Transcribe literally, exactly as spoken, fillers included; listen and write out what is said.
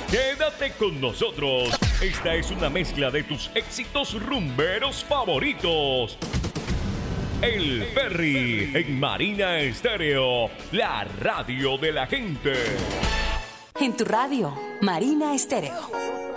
Quédate con nosotros. Esta es una mezcla de tus éxitos rumberos favoritos. El Ferry en Marina Estéreo, la radio de la gente. En tu radio, Marina Estéreo.